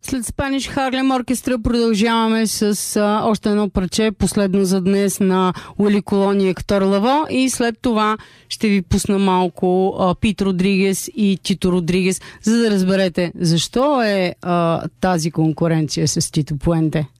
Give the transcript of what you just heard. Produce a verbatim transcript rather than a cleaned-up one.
След Spanish Harlem Orchestra продължаваме с а, още едно парче, последно за днес на Уили Колон и Ектор Лаво, и след това ще ви пусна малко а, Пит Родригес и Тито Родригес, за да разберете защо е а, тази конкуренция с Тито Пуенте.